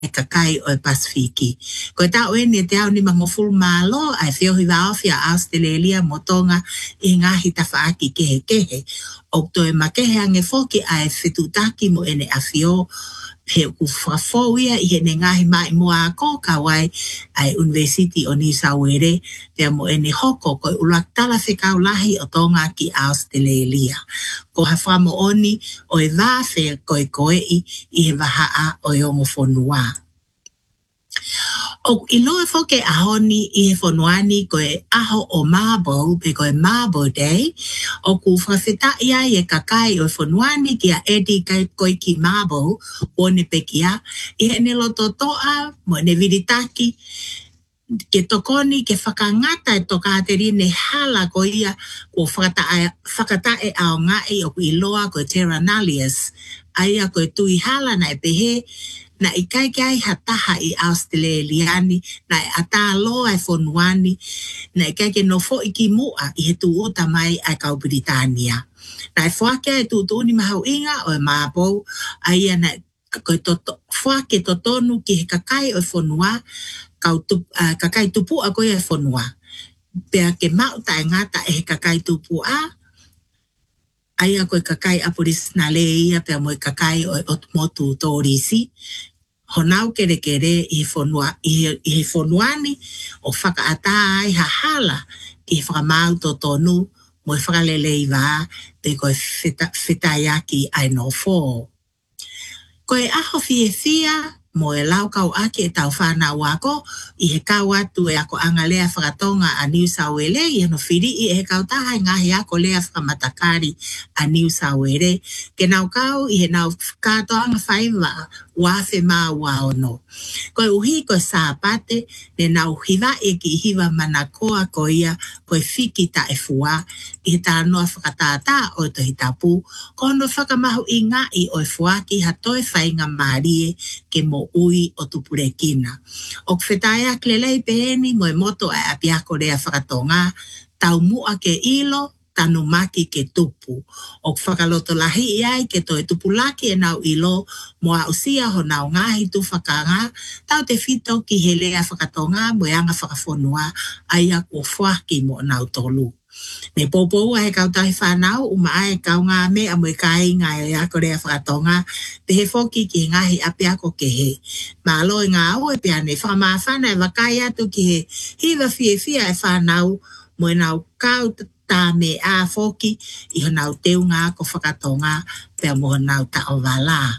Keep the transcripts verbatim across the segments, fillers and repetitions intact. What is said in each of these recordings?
e kakai o e Pasifiki. Ko e tau e ni te au ni mangofulu malo ai whio hi waofia Australia mo tonga i ngahi tawhaaki kehe kehe. O to e makehe ange foki ai whetutaki mo ene a whio he ku whawhauia i he ne ngahi mai mua ako ka wai ai University o New South Wales te mo ene hoko ko ulaktala whikau lahi o tonga ki Australia. Ko ha whamo oni o e wawhe koe koe i i he wahaa o e ongo whonua. O iloa foke ahoni i he whonuani ko e aho o Marble pe ko e Marble Day. O ku whawheta ia i e kakai o e whonuani ki a edi kai koe ki Marble o ne pekia. I he ne loto toa mo ne viritaki ke tokoni ke whakangata e toka ateri ne hala ko ia ko whakata e ao ngai o ku iloa ko e Terra Nullius. Aia ko e tui hala na e pehe na i kai kai hataha i Australiani, na i ata loa e whonuani, na i kai ke no fo i ki mua i he tuota mai ai kau Britania. Na i whakia e tuutu ni mahau inga o e Marble, aia na koe toto, whake totonu ki he kakai o e whonua, kau tup, uh, kakai tupu a koe e whonua. Pea ke mau tae ngata e he kakai tupu a, aia koe kakai apuris na le ia pea moe kakai o e motu tōrisi, honau kere kere i whonua, i he whonuani o whakaata ai hahala ki he whakamau to tonu mo e whakalele i wā te koe whetaiaki ai no fō. Koe aho fie fia mo e lau kau ake e tau whānau wako i he kau atu e ako angalea whakatonga a New South Wales i ano whiri i e he kau taha i ngahi ako lea whakamatakari a New South Wales. Ke nau kau i he nau kātoanga whaiva wafe maa waono. Koe uhi koe sāpate ne nau hiva e ki hiva mana koa ko ia koe whiki ta e fua i he tā noa whakatātā o to hitapu kono whakamahu i ngā i o e fuaki hatoe whainga mārie ke mo ui o tupurekina. O kwhetaya klelei peeni mo e moto ai apiako rea whakatonga tau mua ke ilo tanu maki ke tupu. O whakaloto lahi iai ke toi tupu laki e nau ilo mo a usia ho nau ngahi tu whakanga tau te whito ki he lea whakatonga mo e anga whakafonua aia ko whaki mo nau tolu. Ne popo ai kau tahi whanau uma ai kau ngā me a moe kai ngā e ako rea whakatonga te he whoki ki ngahi api ako ke he. Ma alo e ngā o e pia ne whakamawhana e wakai atu ki he hiva fie fia e whanau mo e nau kau tā me a whoki i ho nau teu ngā ko whakatonga pia mo nau tao wala.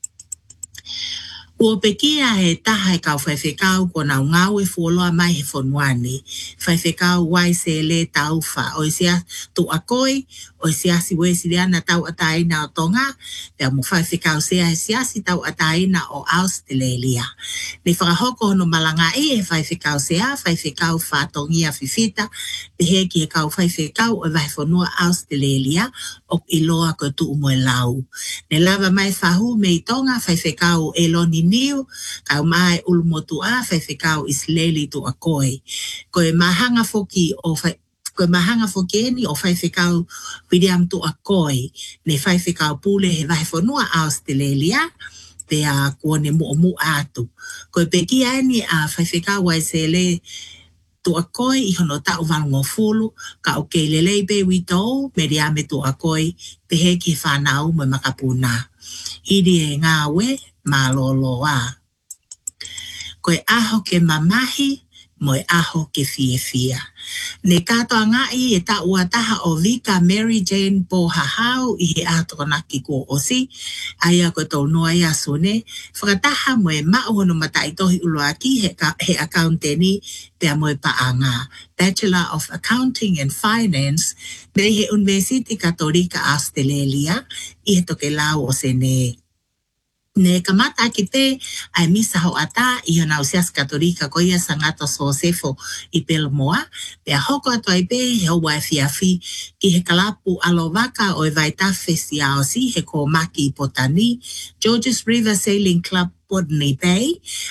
Ua pekia he taha e kau whaiwhekau ko nau ngau e fuoloa mai he whonuani. Whaiwhekau wai se le tau wha. O isia tu a koi, o isia si wesi leana tau ataina o tonga, pia mo whaiwhekau sea he siasi tau ataina o Australia. Ni whakahoko hono malanga i e whaiwhekau sea, whaiwhekau whatongia whiwhita, pehe ki he kau whaiwhekau o vai whanua Australia, o iloa ko tu umo e lau. Ne lava mai whahu me i tonga whaiwhekau e loni niu, kau mai ulumotu a whaiwhekau isleli tu a koe. Koe mahanga foki o whai, koe mahanga foki eni o whaiwhekau William tu a koe, ne whaiwhekau pule he vai whanua Australia, pe a kuone mu o mu atu. Koe peki eni a whaiwhekau wai se le tu a koe i hono tau walungo fulu, ka o kei lelei pe witou, me riame tu a koe, pe he ki whanau mo makapuna. Iri e ngā we, ma loloa. Koe aho ke mamahi, mo e aho ke fie fia. Ne katoa ngai e ta ua taha o Vika Mary Jane po hahau i he atokonaki ko osi, aia koe tau noa ia sone, whakataha mo e mao hono matai tohi uloaki he, he accounteni pia mo e paanga, Bachelor of Accounting and Finance, me he University Katolika Australia, i he toke lau o sene. Ne kamata ki te ai misa ho ata i hona usias katolika ko ia sangato Sosefo i Pelmoa, pea hoko ato ai pe he hoa e fiafi ki he kalapu alovaka o e vaitafe si aosi he ko maki i Potani, Georges River Sailing Club Podney Bay,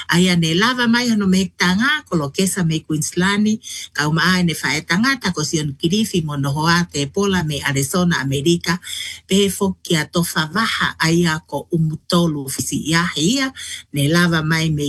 Aia ne lava mai hono me tanga ko lo kesa me Queenslandi ka uma ne fae tangata ko sion kirifi mono hoa te pola me Arizona Amerika pe foki a tofa vaha aia ko umutolu fisi ia ia ne lava mai me